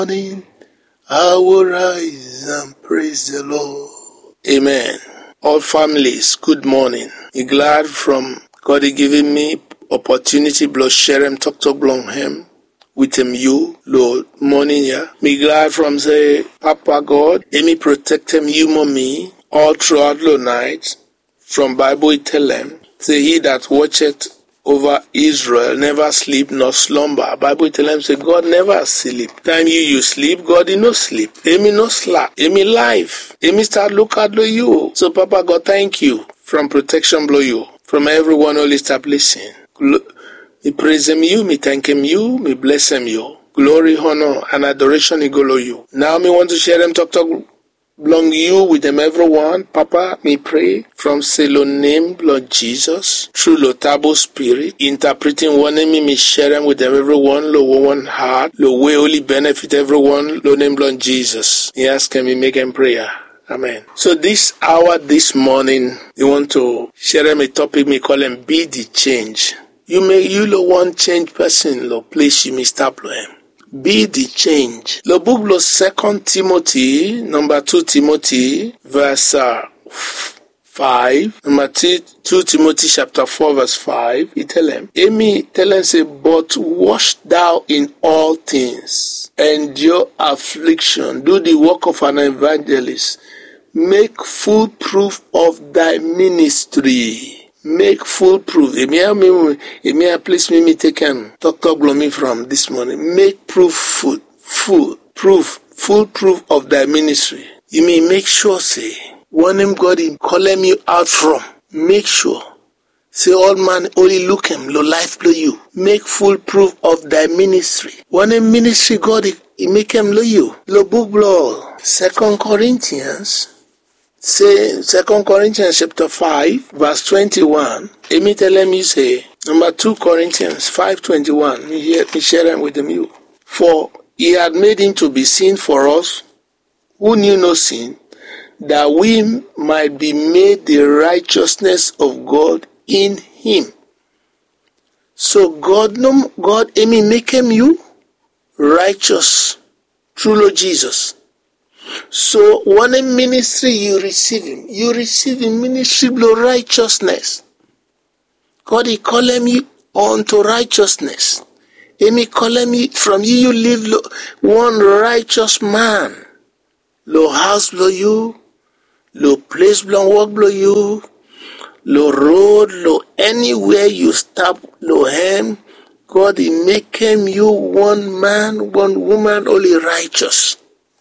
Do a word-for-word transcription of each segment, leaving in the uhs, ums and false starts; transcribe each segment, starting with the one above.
morning, I will rise and praise the Lord. Amen. All families, good morning. I'm glad from God he giving me opportunity blow share him talk talk blong him with him you Lord morning yeah. Me glad from say Papa God, me protect him you mommy all throughout the night. From Bible it tell him say he that watcheth over Israel never sleep nor slumber. Bible tell him say God never sleep. Time you you sleep, God he no sleep. Amy no slack. Amy life. Amy start look at you. So Papa God thank you from protection blow you. From everyone who start blessing. Me praise him you, me thank him you, me bless him you. Glory, honor, and adoration he go to you. Now me want to share them talk talk belong you with them everyone. Papa, me pray from say lo name Lord Jesus through lo table spirit interpreting one name me share them with them everyone lo one heart lo way only benefit everyone lo name Lord Jesus. He ask me make him prayer. Amen. So this hour this morning you want to share them a topic me call him be the change. You may you lo one change person lo place you me stop lo him. Be the change. The book of Second Timothy, number two Timothy, verse uh, five. Number two, two Timothy chapter four, verse five. He tell him, Amy tell him say, but wash thou in all things, endure affliction, do the work of an evangelist, make full proof of thy ministry. Make full proof. Emia please me me take him. Talk talk me from this morning. Make proof full, full proof, full proof of thy ministry. You mean make sure say one him God him call him you out from. Make sure. Say all man only look him, lo life blow you. Make full proof of thy ministry. One him ministry God he, he make him lo you. Lo book blow. Second Corinthians. Say Second Corinthians chapter five, verse twenty-one. Amy tell him you say number two Corinthians five twenty one. Me hear me share them with them you. For he had made him to be sin for us, who knew no sin, that we might be made the righteousness of God in him. So God no God Amy make him you righteous through Lord Jesus. So one ministry you receive him, you receive in ministry of righteousness. God he call him you unto righteousness. He call him you from you you live lo, one righteous man. Lo house blow you, lo place blow work blow you, lo road lo anywhere you stop lo him. God he make him you one man, one woman only righteous.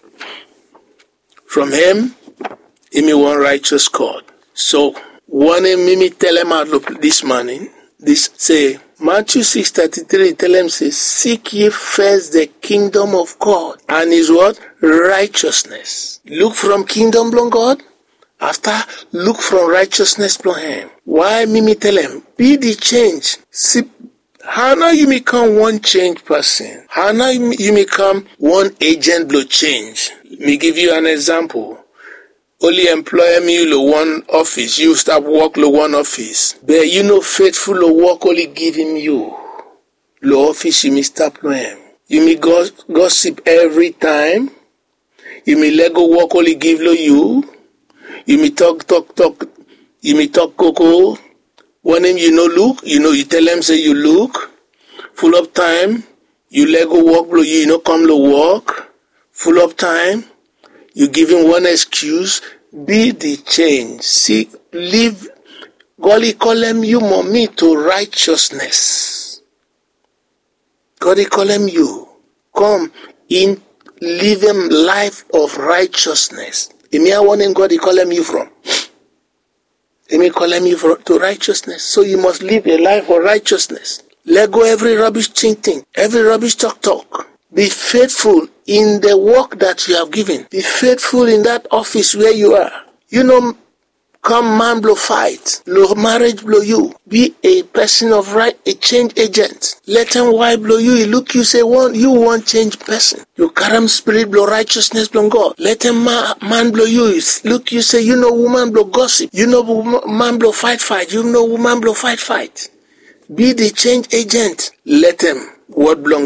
From him, he me one righteous God. So, one him me tell him out this morning, this say, Matthew six thirty-three tell him say, seek ye first the kingdom of God, and his what? Righteousness. Look from kingdom from God, after look from righteousness from him. Why me me tell him, be the change. See, how now you become one change person? How now you become one agent blow change? Me give you an example. Only employer me lo one office, you stop work lo one office. But you know faithful lo work only give him you. Lo office you me stop lo him. You me gossip every time. You me lego work only give lo you. You me talk talk talk. You me talk cocoa. One him you know look, you know you tell him say you look. Full up time, you lego work blow you, you know come lo work. Full up time, you give him one excuse, be the change. See, live, God he call him you mommy to righteousness. God he call him you. Come in, live him life of righteousness. Emi one him God he call him you from. Emi call him you for, to righteousness. So you must live a life of righteousness. Let go every rubbish thinking, every rubbish talk talk. Be faithful in the work that you have given. Be faithful in that office where you are. You know, come man blow fight. Lo marriage blow you. Be a person of right, a change agent. Let him wife blow you. He look you say one, you want change person. You carry spirit blow righteousness blow God. Let him man, man blow you. Look you say you know woman blow gossip. You know man blow fight fight. You know woman blow fight fight. Be the change agent. Let him word blow God.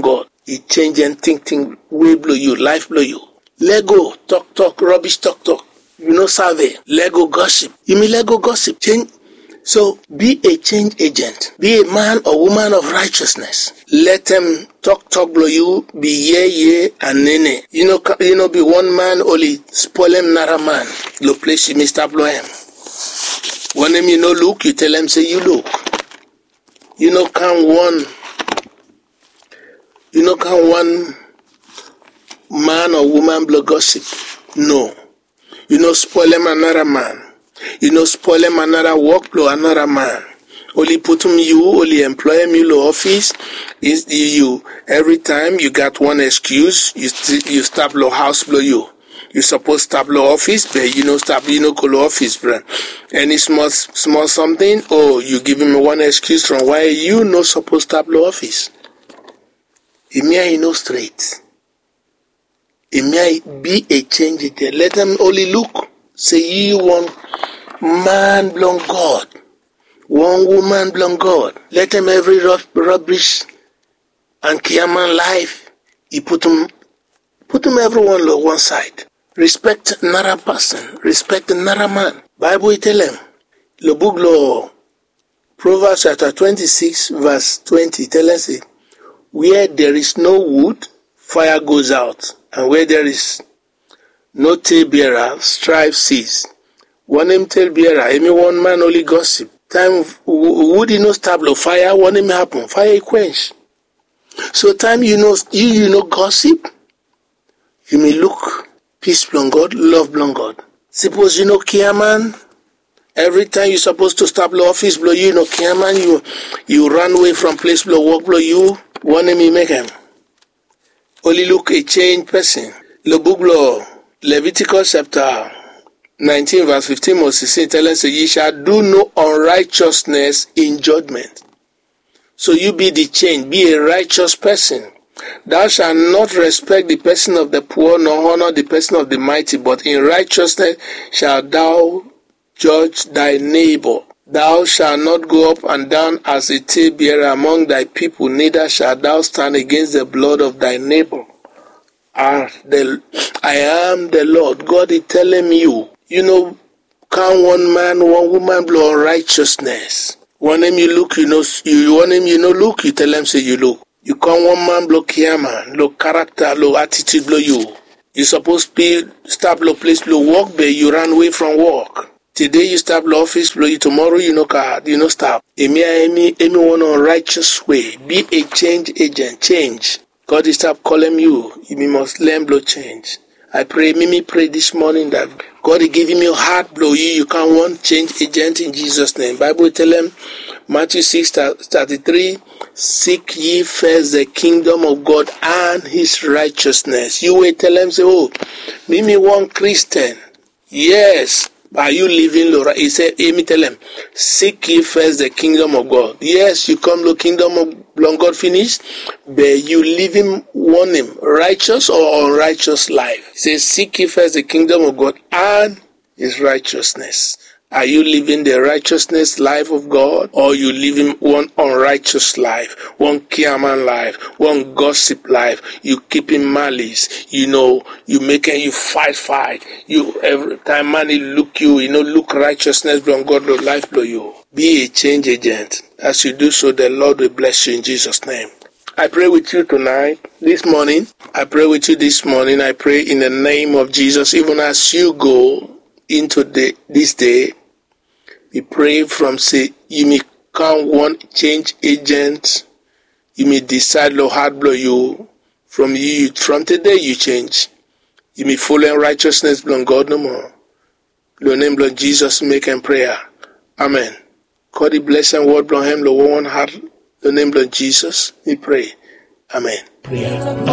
He change and think, think, way blow you, life blow you. Let go, talk, talk, rubbish, talk, talk. You know, survey. Let go, gossip. You mean let go, gossip. Change. So, be a change agent. Be a man or woman of righteousness. Let them talk, talk, blow you. Be ye, ye, and nene. You know, you know, be one man only. Spoil him, not a man. Lo place you, Mister Blow him. When him you know look, you tell him say you look. You know, can one. You know, can one man or woman blow gossip? No. You know, spoil him another man. You know, spoil him another work blow another man. Only put him you, only employ him you lo office. Is you every time you got one excuse, you st- you stop blow house blow you. You supposed to blow office, but you know stop you know call office brand. Any small small something, or you give him one excuse from why you no supposed to blow office. It may know straight. It may be a change there. Let them only look. Say you one man belong God. One woman belong God. Let them every rough rubbish and Kiaman life. He put them put them everyone on one side. Respect another person. Respect another man. Bible tell them. The book law Proverbs chapter twenty-six verse twenty tell us it. Where there is no wood, fire goes out, and where there is no tale bearer, strife cease. One him tale bearer, any one man only gossip. Time wood you know stablo fire, one him happen, fire quench. So time you know you you know gossip, you may look peace belong God, love belong God. Suppose you know Kiaman. Every time you're supposed to stop blow office blow you, you know Kiaman, you you run away from place blow work blow you. One name make him. Only look a change person. The book law, Leviticus chapter nineteen verse fifteen or sixteen tell us ye shall do no unrighteousness in judgment. So you be the change, be a righteous person. Thou shalt not respect the person of the poor, nor honor the person of the mighty, but in righteousness shalt thou judge thy neighbor. Thou shalt not go up and down as a tale bearer among thy people, neither shalt thou stand against the blood of thy neighbor. Ah, the, I am the Lord. God is telling you, you know, can one man, one woman blow righteousness? One name you look, you know, you one name you know look, you tell them say you look. You can one man blow kiaman, low character, low attitude blow you. You supposed to be stop low place blow work, but you run away from work. Today you stop the office, blow you tomorrow you know card, you know stop. Emi emi anyone on righteous way. Be a change agent, change. God is stop calling you. You must learn blow change. I pray, Mimi pray this morning that God is giving me a heart blow you. You can't want change agent in Jesus' name. Bible tell them Matthew six thirty-three, seek ye first the kingdom of God and his righteousness. You will tell them say, oh, Mimi one Christian. Yes. Are you living, Laura? He said, Amy, tell him, seek ye first the kingdom of God. Yes, you come to kingdom of God finished, but you living one him, righteous or unrighteous life. He says, seek ye first the kingdom of God and his righteousness. Are you living the righteousness life of God, or you living one unrighteous life, one kiaman life, one gossip life? You keeping malice, you know, you making you fight, fight. You every time money look you, you know, look righteousness from God, the life blow you. Be a change agent. As you do so, the Lord will bless you in Jesus' name. I pray with you tonight, this morning. I pray with you this morning. I pray in the name of Jesus, even as you go into the this day. We pray from say you may come one change agent. You may decide Lord hard blow you. From you from today you change. You may follow in righteousness belong God no more. Lord name Lord Jesus make and prayer. Amen. God the blessing word belong him Lord one heart. The name Lord Jesus. We pray. Amen.